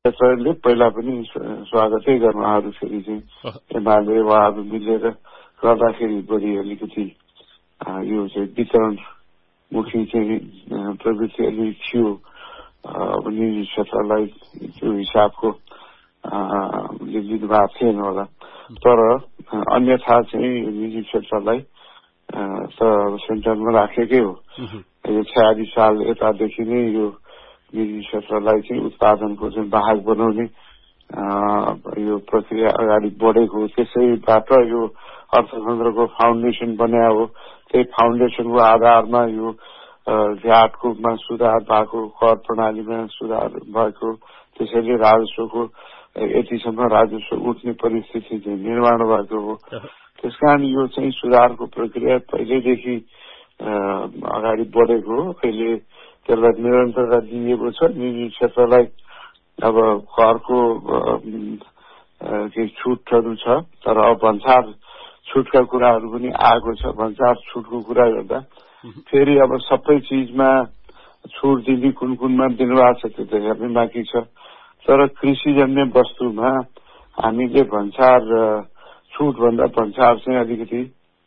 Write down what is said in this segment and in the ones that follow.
सरले पहिला पनि स्वागतै गर्न उहाँहरू फेरि चाहिँ एमाले उहाँहरू मिलेर गर्दाखेरि बढी अलिकति यो चाहिँ वितरणमुखी चाहिँ प्रवृत्ति अलिक थियो। अब निजी क्षेत्रलाई त्यो हिसाबको लिनु भएको थिएन होला, तर अन्यथा चाहिँ निजी क्षेत्रलाई सेन्टरमा राखेकै हो। यो 46 साल यतादेखि नै यो निजी क्षेत्रलाई चाहिँ उत्पादनको चाहिँ वाहक बनाउने यो प्रक्रिया अगाडि बढेको हो। त्यसैबाट यो अर्थतन्त्रको फाउन्डेसन बनाए हो। त्यही फाउन्डेसनको आधारमा यो भ्याटकोमा सुधार भएको, कर प्रणालीमा सुधार भएको, त्यसैले राजस्वको यतिसम्म राजस्व उठ्ने परिस्थिति चाहिँ निर्माण भएको हो। त्यसकारण यो चाहिँ सुधारको प्रक्रिया पहिल्यैदेखि अगाडि बढेको हो। अहिले त्यसलाई निरन्तरता दिएको छ। निजी क्षेत्रलाई अब करको केही छुटहरू छ, तर अब भन्सार छुटका कुराहरू पनि आएको छ। भन्सार छुटको कुरा गर्दा फेरि अब सबै चिजमा छुट दिने कुन कुनमा दिनुभएको छ त्यो त हेर्नै बाँकी छ। तर कृषिजन्य वस्तुमा हामीले भन्सार छुटभन्दा भन्सार चाहिँ अलिकति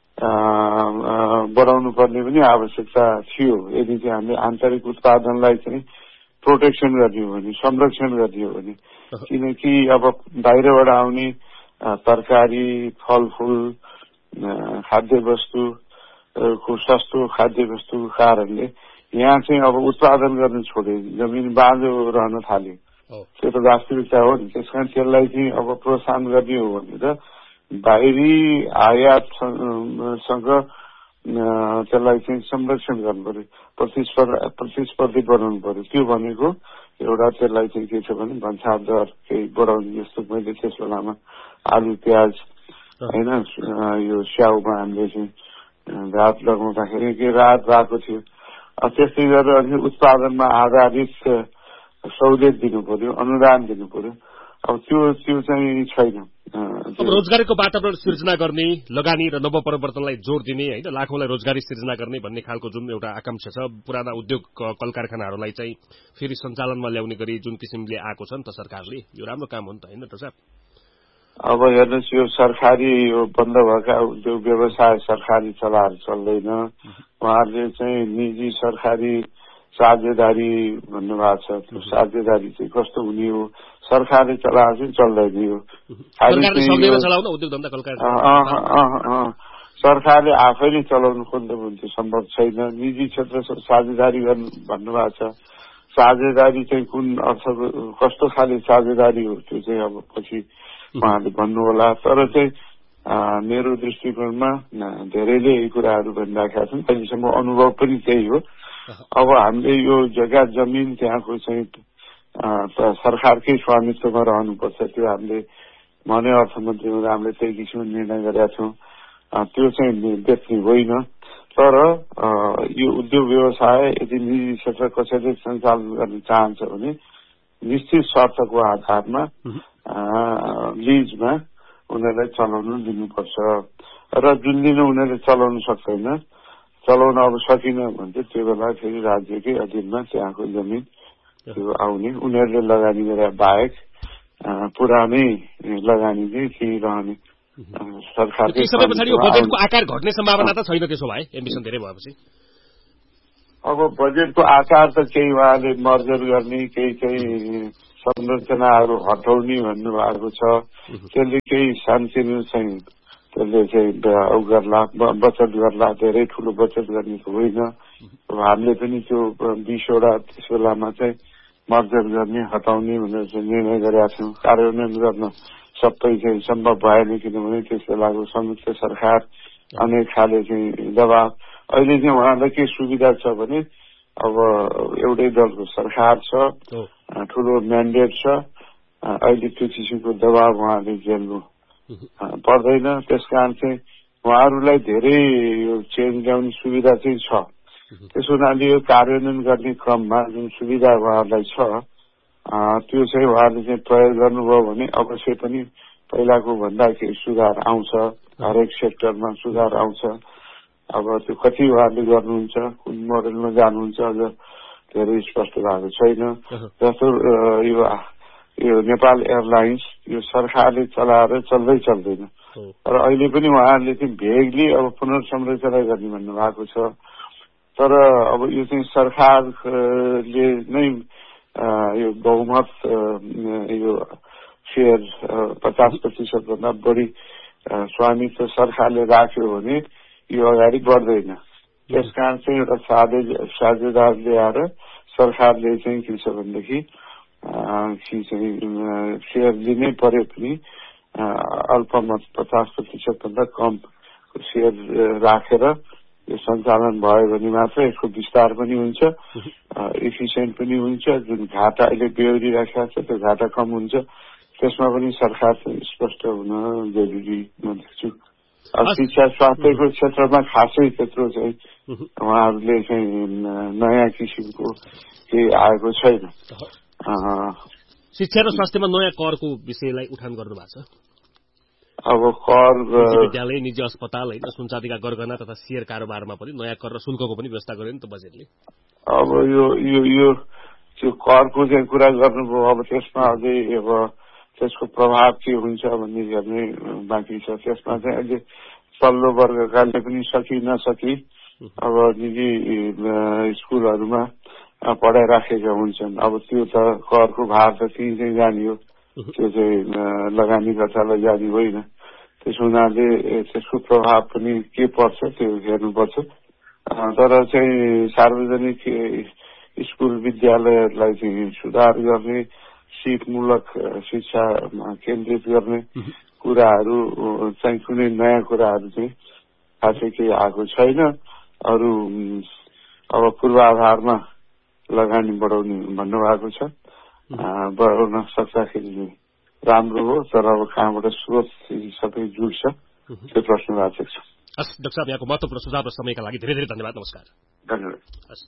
बढाउनु पर्ने पनि आवश्यकता थियो। यदि चाहिँ हामीले आन्तरिक उत्पादनलाई चाहिँ प्रोटेक्सन गरिदियो भने, संरक्षण गरिदियो भने, किनकि अब बाहिरबाट आउने तरकारी, फलफूल, खाद्य वस्तुको सस्तो खाद्य वस्तुको कारणले यहाँ चाहिँ अब उत्पादन गर्न छोडे, जमिन बाँझो रहन थाल्यो। त्यो त वास्तविकता हो नि। त्यसकारण त्यसलाई चाहिँ अब प्रोत्साहन गर्ने हो भने त बाहिरी आयातसँग त्यसलाई चाहिँ संरक्षण गर्नु पर्यो, प्रतिस्पर्धी बनाउनु पर्यो। त्यो भनेको एउटा त्यसलाई चाहिँ के छ भने भन्सार दर केही बढाउने, जस्तो मैले त्यस बेलामा आलु प्याज होइन यो स्याउमा हामीले चाहिँ राहत लगाउँदाखेरि के राहत भएको थियो। त्यस्तै गरेर अनि उत्पादनमा आधारित सहुलियत दिनु पर्यो, अनुदान दिनु पर्यो। अब त्यो चाहिँ छैन। अब रोजगारीको वातावरण सिर्जना गर्ने, लगानी र नवपरिवर्तनलाई जोड़ दिने, होइन लाखौंलाई रोजगारी सिर्जना गर्ने भन्ने खालको जुन एउटा आकांक्षा छ, पुराना उद्योग कल कारखानाहरूलाई चाहिँ फेरि सञ्चालनमा ल्याउने गरी जुन किसिमले आएको छ नि त सरकारले, यो राम्रो काम हो नि त, होइन डाक्टर साहब? अब हेर्नुहोस्, यो सरकारी यो बन्द भएका उद्योग व्यवसाय सरकारी चलाएर चल्दैन। उहाँहरूले चाहिँ निजी सरकारी साझेदारी भन्नुभएको छ। त्यो साझेदारी चाहिँ कस्तो हुने हो? सरकारले चलाएर चाहिँ चल्दैन यो। सरकारले आफैले चलाउनु खोज्दा त्यो सम्भव छैन। निजी क्षेत्र साझेदारी गर्नु भन्नुभएको छ। साझेदारी चाहिँ कुन अर्थको कस्तो खाले साझेदारी हो त्यो चाहिँ अब पछि उहाँले भन्नु होला। तर चाहिँ मेरो दृष्टिकोणमा धेरैले यी कुराहरू भनिराखेका छन्। अहिलेसम्म अनुभव पनि त्यही हो। अब हामीले यो जग्गा जमिन त्यहाँको चाहिँ सरकारकै स्वामित्वमा रहनुपर्छ। त्यो हामीले भने अर्थमन्त्री हुँदा हामीले त्यही किसिमको निर्णय गरेका छौँ। त्यो चाहिँ बेच्ने होइन। तर यो उद्योग व्यवसाय यदि निजी क्षेत्र कसैले सञ्चालन गर्न चाहन्छ भने निश्चित शर्तको आधारमा लिजमा उनीहरूलाई चलाउन दिनुपर्छ। र जुन दिन उनीहरूले चलाउन सक्दैन, चलाउन अब सकिन भने चाहिँ त्यो बेला फेरि राज्यकै अधीनमा त्यहाँको जमिन त्यो आउने, उनीहरूले लगानी गरे बाहेक पुरानै लगानी चाहिँ केही रहने सरकारले। बजेटको आकार घट्ने सम्भावना त छैन त्यसो भए एम्बिसन धेरै भएपछि? अब बजेटको आकार त केही उहाँले मर्जर गर्ने, केही चाहिँ संरचनाहरू हटाउने भन्नुभएको छ। त्यसले केही सानसानो चाहिँ त्यसले चाहिँ गर्ला, बचत गर्ला, धेरै ठुलो बचत गर्ने होइन। हामीले पनि त्यो 20 वटा त्यस बेलामा चाहिँ मर्जर गर्ने, हटाउने भनेर चाहिँ निर्णय गरेका छौँ। कार्यान्वयन गर्न सबै चाहिँ सम्भव भएन, किनभने त्यस बेलाको संयुक्त सरकार अनेक खाले चाहिँ दबाव। अहिले चाहिँ उहाँलाई के सुविधा छ भने अब एउटै दलको सरकार छ, ठुलो म्यान्डेट छ। अहिले त्यो किसिमको दबाव उहाँले झेल्नु पर्दैन। त्यसकारण चाहिँ उहाँहरूलाई धेरै यो चेन्ज ल्याउने सुविधा चाहिँ छ। त्यसो हुनाले यो कार्यान्वयन गर्ने क्रममा जुन सुविधा उहाँहरूलाई छ त्यो चाहिँ उहाँहरूले चाहिँ प्रयोग गर्नुभयो भने अवश्य पनि पहिलाको भन्दा केही सुधार आउँछ। हरेक सेक्टरमा सुधार आउँछ। अब त्यो कति उहाँहरूले गर्नुहुन्छ, कुन मोडलमा जानुहुन्छ अझ धेरै स्पष्ट भएको छैन। जस्तो यो यो नेपाल एयरलाइन्स यो सरकारले चलाएर चल्दैन र अहिले पनि उहाँहरूले चाहिँ भेगली अब पुनर्संरचना गर्ने भन्नुभएको छ। तर अब यो चाहिँ सरकारले नै यो बहुमत यो शेयर 50% भन्दा बढी स्वामित्व सरकारले राख्यो भने यो अगाडि बढ्दैन। त्यसकारण चाहिँ एउटा साझेदार ल्याएर सरकारले चाहिँ के छ भनेदेखि शेयर लिनै परे पनि अल्पमत 50% भन्दा कम शेयर राखेर यो सञ्चालन भयो भने मात्र यसको विस्तार पनि हुन्छ, इफिसियन्ट पनि हुन्छ। जुन घाटा अहिले बेहोरिरहेको छ त्यो घाटा कम हुन्छ। त्यसमा पनि सरकार चाहिँ स्पष्ट हुन जरुरी म देख्छु। शिक्षा स्वास्थ्यको क्षेत्रमा खासै त्यत्रो चाहिँ उहाँहरूले चाहिँ नयाँ किसिमको केही आएको छैन। शिक्षा र स्वास्थ्यमा नयाँ करको विषयलाई उठान गर्नु भएको छ। अब कर विद्यालय, निजी अस्पताल होइन, सुनचाँदीका गरगहना तथा शेयर कारोबारमा पनि नयाँ कर र शुल्कको पनि व्यवस्था गर्यो नि त बजेटले। अब यो करको चाहिँ कुरा गर्नुभयो। अब त्यसमा अझै अब त्यसको प्रभाव के हुन्छ भन्ने हेर्ने बाँकी छ। त्यसमा चाहिँ अहिले तल्लो वर्गकाले पनि सकी नसकी अब निजी स्कुलहरूमा पढाइराखेका हुन्छन्। अब त्यो त करको भार त त्यही चाहिँ जाने हो, त्यो चाहिँ लगानीकर्तालाई जाने होइन। त्यसो हुनाले त्यसको प्रभाव पनि के पर्छ त्यो हेर्नुपर्छ। तर चाहिँ सार्वजनिक स्कुल विद्यालयहरूलाई चाहिँ सुधार गर्ने, सिपमूलक शिक्षामा केन्द्रित गर्ने कुराहरू चाहिँ कुनै नयाँ कुराहरू चाहिँ खासै केही आएको छैन। अरू अब पूर्वाधारमा लगानी बढाउने भन्नुभएको छ। बढाउन सक्दाखेरि राम्रो हो, तर अब कहाँबाट स्रोत सबै जुट्छ त्यो प्रश्न राखेको छ। हस् डाक्टर साहब, यहाँको महत्त्वपूर्ण सुझाव र समयका लागि धेरै धेरै धन्यवाद। नमस्कार। धन्यवाद।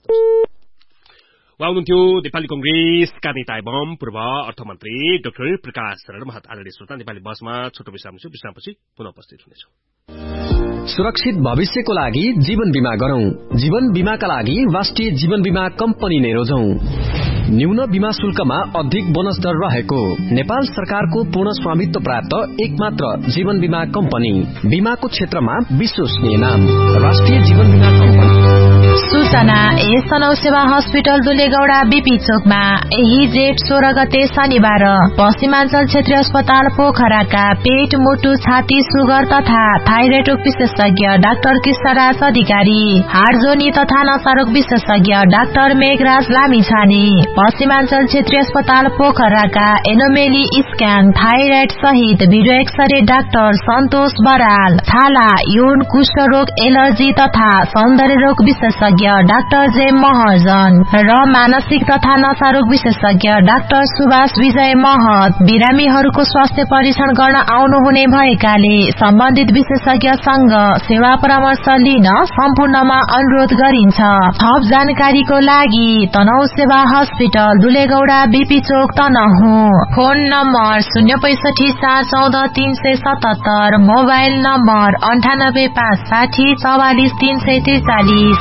उहाँ हुनुहुन्थ्यो नेपाली कंग्रेसका नेता एवं पूर्व अर्थमन्त्री डाक्टर प्रकाश शरण महत। आदरणीय श्रोता, नेपाली बसमा छोटो विश्रामपछि पुनः उपस्थित हुनेछौं। सुरक्षित भविष्यको लागि जीवन बीमा गरौं। जीवन बीमाका लागि राष्ट्रिय जीवन बीमा कम्पनी नै रोजौं। न्यून बीमा शुल्कमा अधिक बोनस दर रहेको नेपाल सरकारको पूर्ण स्वामित्व प्राप्त एकमात्र जीवन बीमा कम्पनी। बीमाको क्षेत्रमा विश्वसनीय नाम राष्ट्रिय जीवन बीमा कम्पनी। सूचना एसनौ सेवा हस्पिटल दुलेगौड़ा बीपी चोकमा यही जेठ 16 गते शनिबार पश्चिमाञ्चल क्षेत्रीय अस्पताल पोखराका पेट, मुटु, छाती, सुगर तथा थाइरोइड रोग विशेषज्ञ डाक्टर कृष्णराज अधिकारी, हाडजोनी तथा नसारोग विशेषज्ञ डाक्टर मेघराज लामिछाने, पश्चिमाञ्चल क्षेत्रीय अस्पताल पोखराका एनोमेली स्क्यान, थाइरोइड सहित भिडियो एक्सरे डाक्टर सन्तोष बराल, छाला, यौन, कुष्ठ रोग, एलर्जी तथा सौन्दर्य रोग विशेषज्ञ डाक्टर जे महर्जन र मानसिक तथा नसारोग विशेषज्ञ डाक्टर सुभाष विजय महत बिरामीहरूको स्वास्थ्य परीक्षण गर्न आउनुहुने भएकाले सम्बन्धित विशेषज्ञसँग सेवा परामर्श लिन सम्पूर्णमा अनुरोध गरिन्छ। थप जानकारीको लागि तनहु सेवा हस्पिटल दुलेगौड़ा बीपी चोक Tanahun. Phone number 065 414 377, mobile number 98 560 44 343।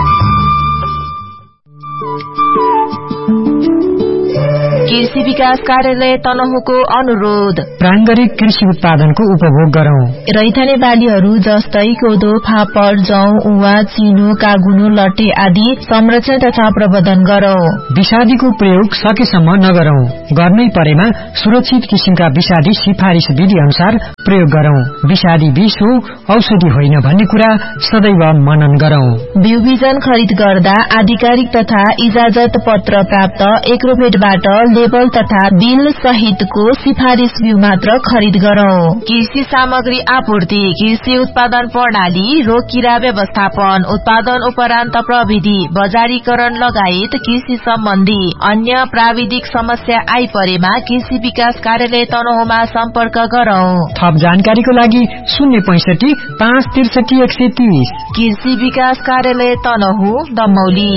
कृषि विकास कार्यालय तनहुको अनुरोध। प्राङ्गरिक कृषि उत्पादनको उपभोग गरौं। रैथाने बालीहरू जस्तै कोदो, फापर, जौ, उवा, चिनो, कागुनो, लट्टे आदि संरक्षण तथा प्रबन्धन गरौं। विषादीको प्रयोग सकेसम्म नगरौं। गर्नै परेमा सुरक्षित किसिमका विषादी सिफारिस विधि अनुसार प्रयोग गरौं। विषादी विष हो, औषधि होइन भन्ने कुरा सदैव मनन गरौं। बिउ बिजन खरिद गर्दा आधिकारिक तथा इजाजत पत्र प्राप्त एग्रोभेटबाट लेबल तथा बिल सहितको सिफारिस बिउ मात्र खरिद गरौं। कृषि सामग्री आपूर्ति, कृषि उत्पादन प्रणाली, रोग किरा व्यवस्थापन, उत्पादन उपरान्त प्रविधि, बजारीकरण लगायत कृषि सम्बन्धी अन्य प्राविधिक समस्या आइपरेमा कृषि विकास कार्यालय तनहुमा सम्पर्क गरौं। थप जानकारीको लागि 065 563 130। कृषि विकास कार्यालय तनहु दमौली।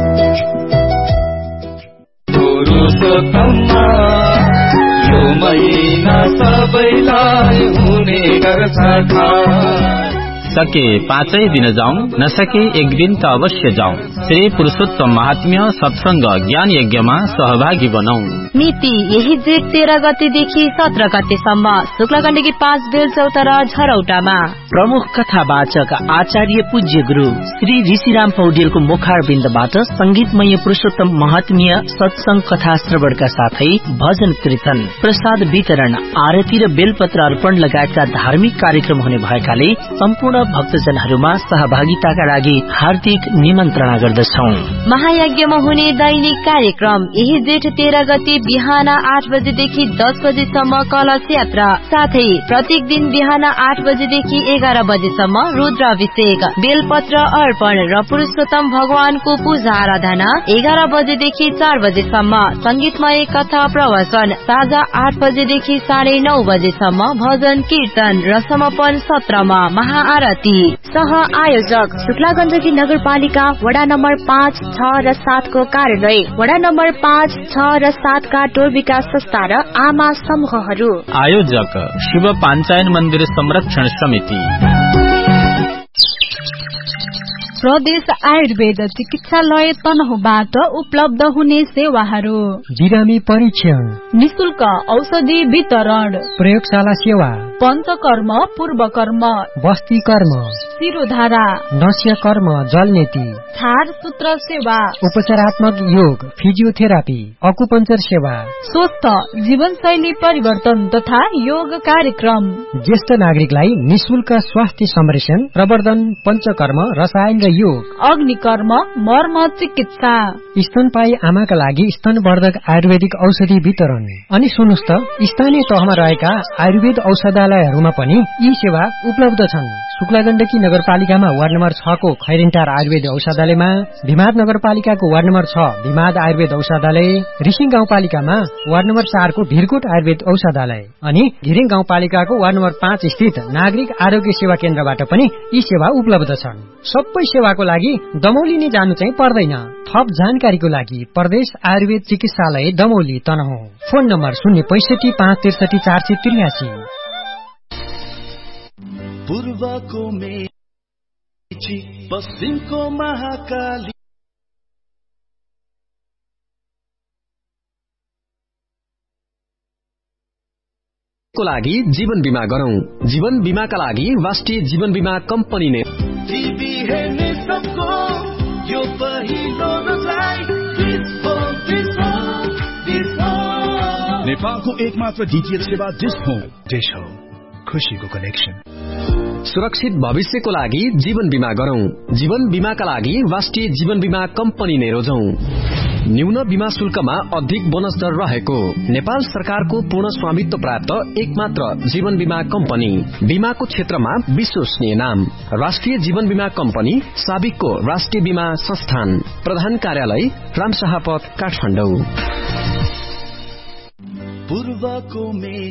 यो महिना सबैलाई हुने गर्छ सके 5 दिन जाऊं, नसके एक दिन त अवश्य जाऊं। श्री पुरुषोत्तम महात्म्य सत्संग ज्ञान यज्ञमा सहभागी बनाऊ। मिति यही जेठ 13 गतेदेखि 17 गतेसम्म शुक्लगण्डकी 5 बेल चौतारा झरौटामा। प्रमुख कथावाचक आचार्य पूज्य गुरु श्री ऋषिराम पौडेलको मुखार बिन्दबाट संगीतमय पुरुषोत्तम महात्म्य सत्संग कथा श्रवणका साथै भजन कीर्तन, प्रसाद वितरण, आरती र बेलपत्र अर्पण लगायतका धार्मिक कार्यक्रम हुने भएकाले सम्पूर्ण भक्तजनहरूमा सहभागिताका लागि हार्दिक निमन्त्रणा गर्दछौं। महायज्ञमा हुने दैनिक कार्यक्रम यही जेठ 13 गते बिहान 8 बजेदेखि 10 बजेसम्म कलश यात्रा, साथै प्रत्येक दिन बिहान 8 बजेदेखि 11 बजेसम्म रुद्राभिषेक, बेलपत्र अर्पण र पुरुषोत्तम भगवानको पूजा आराधना। 11 बजेदेखि 4 बजेसम्म संगीतमय कथा प्रवचन, साँझ 8 बजेदेखि 9:30 बजेसम्म भजन कीर्तन र समापन सत्रमा महाआरती। सह आयोजक शुक्लागण्डकी नगरपालिका वडा नम्बर 5, 6 र 7 को कार्यालय, वडा नम्बर 5, 6 र 7 का टोल विकास संस्था र आमा समूहहरू। आयोजक शिव पाञ्चायन मन्दिर संरक्षण समिति। प्रदेश आयुर्वेद चिकित्सालय तनहुबाट उपलब्ध हुने सेवाहरू: बिरामी परीक्षण, निशुल्क औषधि वितरण, प्रयोगशाला सेवा, पञ्चकर्म, पूर्वकर्म, बस्ती कर्म, शिरोधारा, नस्य कर्म, जलनेती, छार सूत्र सेवा, उपचारात्मक योग, फिजियोथेरापी, अकुपञ्चर सेवा, स्वस्थ जीवनशैली परिवर्तन तथा योग कार्यक्रम, ज्येष्ठ नागरिकलाई निशुल्क स्वास्थ्य संरक्षण, प्रवर्धन, पञ्चकर्म, रसायन र योग, अग्निकर्म, मर्म चिकित्सा, स्तनपायी आमाका लागि स्तनवर्धक आयुर्वेदिक औषधि वितरण। अनि सुन्नुस् त, स्थानीय तहमा रहेका आयुर्वेद औषधालयहरूमा पनि यी सेवा उपलब्ध छन्। शुक्लागण्डकी नगरपालिकामा वार्ड नम्बर 6 को खैरेन्टार आयुर्वेद औषधालयमा, भिमाद नगरपालिकाको वार्ड नम्बर 6 भिमाद आयुर्वेद औषधालय, रिसिङ गाउँपालिकामा वार्ड नम्बर 4 को भिरकोट आयुर्वेद औषधालय अनि घिरिङ गाउँपालिकाको वार्ड नम्बर 5 स्थित नागरिक आरोग्य सेवा केन्द्रबाट पनि यी सेवा उपलब्ध छन्। सबै सेवाको लागि दमौली नै जानु चाहिँ पर्दैन। थप जानकारीको लागि प्रदेश आयुर्वेद चिकित्सालय दमौली तनहुँ। Phone number 065 563 483। पूर्वको मेची, पश्चिमको महाकाली, को लागि जीवन बीमा गरौं। जीवन बीमाका लागि राष्ट्रिय जीवन बीमा कम्पनी ने टिभी हेर्ने सबको यो पहिलो नजाई, नेपालको एकमात्र डीटीएच सेवा डिश हो, खुशीको कनेक्सन। सुरक्षित भविष्यको लागि जीवन बीमा गरौं। जीवन बीमाका लागि राष्ट्रिय जीवन बीमा कम्पनी नै रोजौं। न्यून बीमा शुल्कमा अधिक बोनस दर रहेको नेपाल सरकारको पूर्ण स्वामित्व प्राप्त एकमात्र जीवन बीमा कम्पनी। बीमाको क्षेत्रमा विश्वसनीय नाम राष्ट्रिय जीवन बीमा कम्पनी, साबिकको राष्ट्रिय बीमा संस्थान। प्रधान कार्यालय रामशाहपथ, काठमाडौँ। पूर्वको मेची,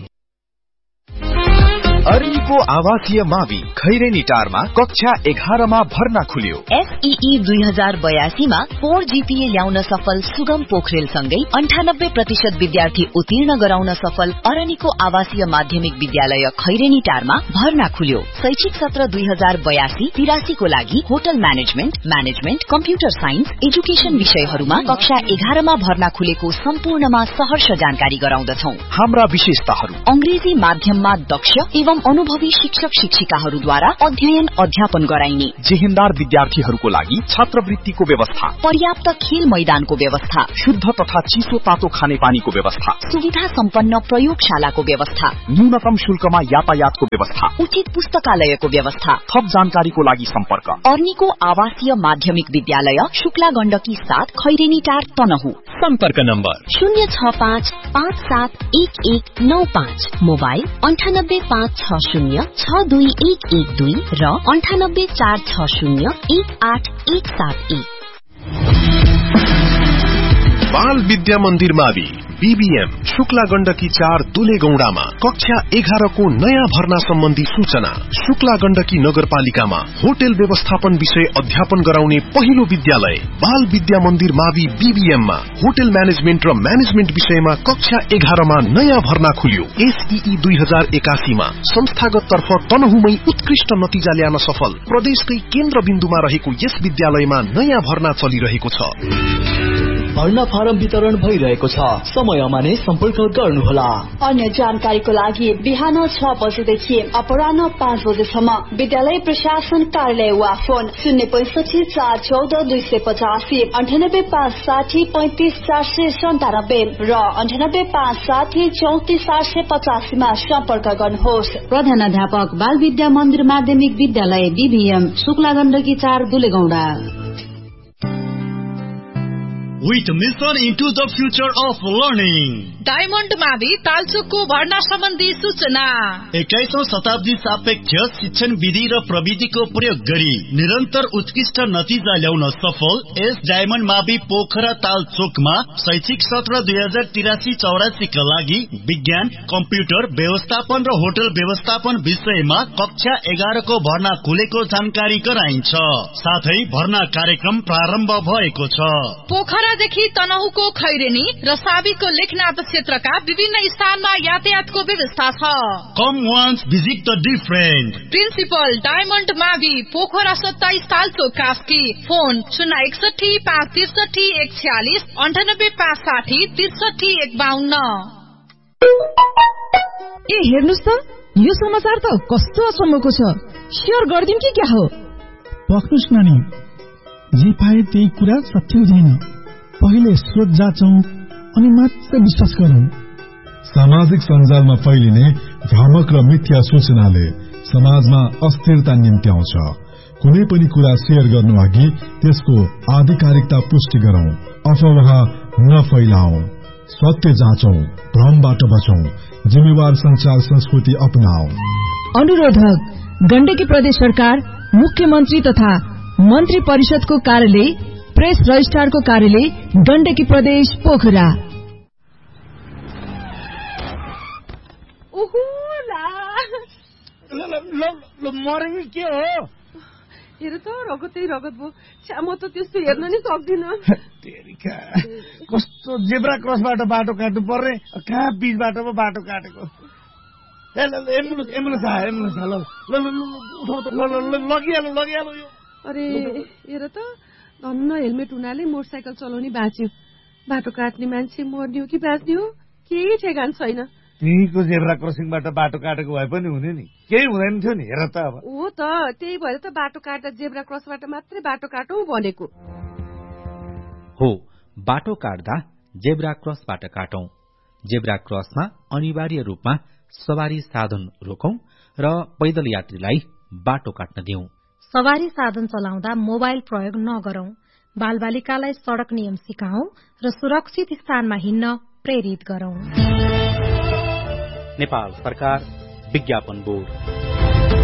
अर्नीको आवासीय मावि खैरेनी टारमा कक्षा 11 मा भर्ना खुल्यो। SEE 2082 मा 4 GPA ल्याउन सफल सुगम पोखरेल सँगै 98% विद्यार्थी उत्तीर्ण गराउन सफल अरनीको आवासीय माध्यमिक विद्यालय खैरेनी टारमा भर्ना खुल्यो। शैक्षिक सत्र 2082-83 को लागि hotel management, computer science, education विषयहरूमा कक्षा 11 मा भर्ना खुलेको सम्पूर्णमा सहर्ष जानकारी गराउँदछौं। हाम्रा विशेषताहरू: अंग्रेजी माध्यममा दक्ष एवं अनुभवी शिक्षक शिक्षिकाहरूद्वारा अध्ययन अध्यापन गराइने, जेहेन्दार विद्यार्थीहरूको लागि छात्रवृत्तिको व्यवस्था, पर्याप्त खेल मैदानको व्यवस्था, शुद्ध तथा चिसो तातो खानेपानीको व्यवस्था, सुविधा सम्पन्न प्रयोगशालाको व्यवस्था, न्यूनतम शुल्कमा यातायातको व्यवस्था, उचित पुस्तकालयको व्यवस्था। थप जानकारीको लागि सम्पर्क अर्नीको आवासीय माध्यमिक विद्यालय शुक्ला गण्डकी 7 खैरेनी टार तनहुँ। सम्पर्क नम्बर 065 571195, मोबाइल 9856062112 र 9846018171। बाल विद्या मन्दिर मावि बीबीएम शुक्ला गण्डकी 4 दुलेगौडामा कक्षा 11 को नयाँ भर्ना सम्बन्धी सूचना। शुक्ला गण्डकी नगरपालिकामा होटल व्यवस्थापन विषय अध्यापन गराउने पहिलो विद्यालय। बाल विद्या मन्दिर मावि बीबीएममा होटल म्यानेजमेन्ट र म्यानेजमेन्ट विषयमा कक्षा 11 मा नयाँ भर्ना खुल्यो। एसईई 2081 मा संस्थागत तर्फ तनहुमै उत्कृष्ट नतिजा ल्याउन सफल प्रदेशकै केन्द्रबिन्दुमा रहेको यस विद्यालयमा नयाँ भर्ना चलिरहेको छ। भर्ना फारम वितरण भइरहेको छ। समयमा नै सम्पर्क गर्नुहोला। अन्य जानकारीको लागि बिहान 6 बजेदेखि अपराह्न 5 बजेसम्म विद्यालय प्रशासन कार्यालय वा फोन 065 414 285 98 560 35 497 र 98 560 34 485 मा सम्पर्क गर्नुहोस्। प्रधानाध्यापक बाल विद्या मन्दिर माध्यमिक विद्यालय BBM Shukla Gandaki 4 दुलेगौडा। With mission into the future of learning. Diamond मावि तालचोकको भर्ना सम्बन्धी सूचना। 21औं शताब्दी सापेक्ष शिक्षण विधि र प्रविधिको प्रयोग गरी निरन्तर उत्कृष्ट नतिजा ल्याउन सफल एस डायमण्ड मावि पोखरा तालचोकमा शैक्षिक सत्र 2083-84 का लागि विज्ञान, कम्प्युटर व्यवस्थापन र होटल व्यवस्थापन विषयमा कक्षा 11 को भर्ना खुलेको जानकारी गराइन्छ। साथै भर्ना कार्यक्रम प्रारम्भ भएको छ। पोखरादेखि तनहुको खैरेनी र साबीको लेखनाथ क्षेत्रका विभिन्न स्थानमा यातायातको व्यवस्था छ। कम once visit the different. Principal diamond मावि पोखरा 27 तालचोक कास्की। फोन 061 563 146 98 560 63 152। ए हेर्नुस् त यो समाचार त कस्तो अचम्मको छ। शेयर गर्दिम कि क्या हो? पक्नुस् नानी, जे पाए त्यही कुरा सत्य हुँदैन। पहिले स्रोत जाँचौं अनि मात्र विश्वास गरौं। सामाजिक सञ्जालमा फैलिने भ्रामक र मिथ्या सूचनाले समाजमा अस्थिरता निम्त्याउँछ। कुनै पनि कुरा शेयर गर्नु अघि त्यसको आधिकारिकता पुष्टि गरौं। अफवाह नफैलाऊ, सत्य जाँचौं, भ्रमबाट बचौं, जिम्मेवार संचार संस्कृति अपनाऊ। अनुरोधक गण्डकी प्रदेश सरकार, मुख्यमन्त्री तथा मन्त्री परिषदको कार्यालय, प्रेस रजिस्ट्रारको कार्यालय, गण्डकी प्रदेश पोखरा। मरेको के हो? हेर त रगतै रगत भयो। म त त्यस्तो हेर्न नि सक्दिन। कस्तो जेब्रा क्रसबाट बाटो काट्नु पर्ने, कहाँ बीचबाट पो बाटो काटेको। एम्बुलेन्स आयो। लगिहाल्नु यो। अरे हेर त धन्न हेलमेट हुनाले मोटरसाइकल चलाउने बाँच्यो। बाटो काट्ने मान्छे मर्ने हो कि बाँच्ने हो केही ठेगान छैन। त्यहीको जेब्रा क्रसिङबाट बाटो काटेको भए पनि हुने नि, केही हुँदैन थियो नि। हेर त अब हो त, त्यही भएर त बाटो काट्दा जेब्रा क्रसबाट मात्रै बाटो काटौं भनेको हो। बाटो काट्दा जेब्रा क्रसबाट काटौं। जेब्रा क्रसमा अनिवार्य रूपमा सवारी साधन रोकौं र पैदल यात्रीलाई बाटो काट्न दिउँ। सवारी साधन चलाउँदा मोबाइल प्रयोग नगरौं। बालबालिकालाई सड़क नियम सिकाऊं र सुरक्षित स्थानमा हिँड्न प्रेरित गरौं। नेपाल सरकार विज्ञापन बोर्ड।